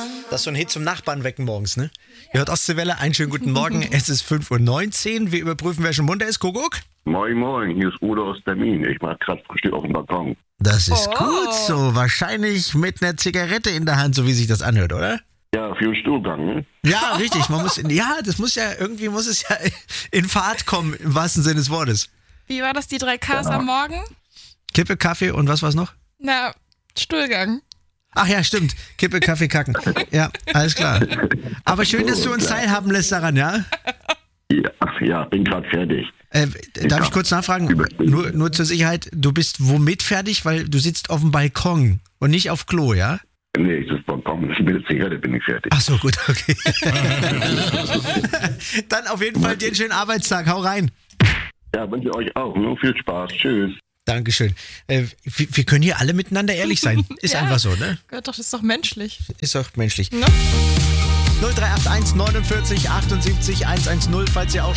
Das ist so ein Hit zum Nachbarn wecken morgens, ne? Ihr hört Ostseewelle, einen schönen guten Morgen. Es ist 5:19 Uhr. Wir überprüfen, wer schon munter ist. Kuckuck. Moin, moin, hier ist Udo aus Berlin. Ich mach gerade Frühstück auf dem Balkon. Das ist gut so. Wahrscheinlich mit einer Zigarette in der Hand, so wie sich das anhört, oder? Ja, für den Stuhlgang, ne? Ja, richtig. Muss es ja in Fahrt kommen, im wahrsten Sinne des Wortes. Wie war das, die 3 Ks am Morgen? Kippe, Kaffee und was war's noch? Na, Stuhlgang. Ach ja, stimmt. Kippe, Kaffee, Kacken. Ja, alles klar. Aber schön, dass du uns teilhaben lässt daran, ja? Ja, bin gerade fertig. Darf ich kurz nachfragen? Nur zur Sicherheit, du bist womit fertig? Weil du sitzt auf dem Balkon und nicht auf Klo, ja? Nee, ich sitze Balkon. Mit der Zigarette bin ich fertig. Ach so, gut, okay. Dann auf jeden Fall dir einen schönen Arbeitstag. Hau rein. Ja, wünsche euch auch. Nur viel Spaß. Tschüss. Dankeschön. Wir können hier alle miteinander ehrlich sein. Ist einfach so, ne? Gott, das ist doch menschlich. Ist doch menschlich. Ne? 0381 49 78 110, falls ihr auch